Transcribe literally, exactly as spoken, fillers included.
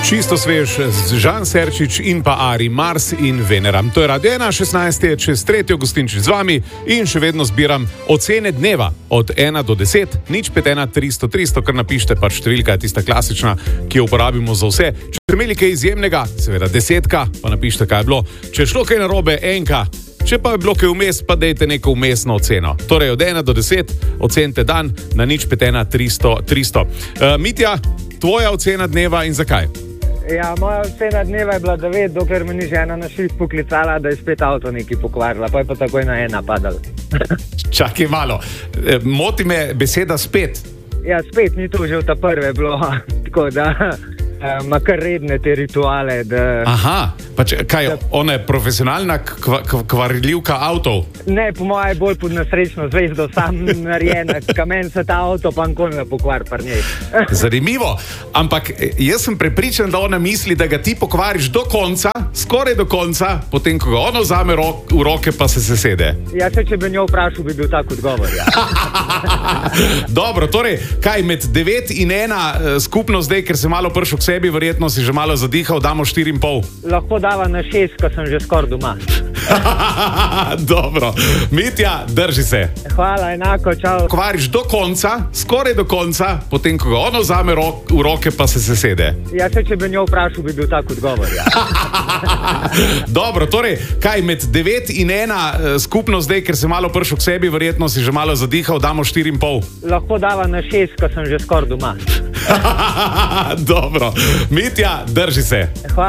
Čisto svež z Žan Serčič in pa Ari Mars in Venera. To je Radio ena, šestnajst je čez tretjo, Gostinčič z vami in še vedno zbiram ocene dneva od ena do deset, nič pet ena tristo tristo, kar napište, pač številka je tista klasična, ki jo uporabimo za vse. Če ste imeli kaj izjemnega, seveda desetka, pa napište, kaj je bilo. Če je šlo kaj narobe, enka. Če pa je bilo kaj vmes, pa dejte neko vmesno oceno. Torej od ena do deset ocenite dan na nič pet ena tristo tristo. Uh, Mitja, tvoja ocena dneva in zakaj? Ja, moja ocena dneva je bila devet, dokler me ni žena na šest poklicala, da je spet avto nekaj pokvarila, pa je pa takoj na ena padal. Čakaj malo, e, moti me beseda spet. Ja, spet ni to že v ta prve bilo, tako da ima kar redne te rituale. Da, Aha, pa če, kaj, da, ona je profesionalna kva, kvarilivka avtov? Ne, po moje je bolj pod nasrečno zvezdo sam narejena, kamen se ta avto pa nikoli ne pokvar par njej. Zanimivo, ampak jaz sem prepričan, da ona misli, da ga ti pokvariš do konca, skoraj do konca, potem ko ga ona vzame ro v roke, pa se sesede. Ja, se če bi njo vprašal, bi bil tak odgovor, ja. Dobro, torej, kaj med devet in ena skupno zdaj, ker se malo pršel k sebi, verjetno si že malo zadihal, damo štiri in pol. Lahko dava na šest, ko sem že skoraj doma. Dobro, Mitja, drži se. Hvala, enako, čau. Kvariš do konca, skoraj do konca, potem ko ga ona vzame ro v roke, pa se sesede. Ja, se če bi njo vprašal, bi bil tak odgovor, ja. Dobro, torej, kaj med devet in ena skupno zdaj, ker se malo pršel k sebi, verjetno si že malo zadihal, damo štiri in pol. Lahko dava na šest, ko sem že skoraj doma. Dobro, Mitja, drži se. Hvala.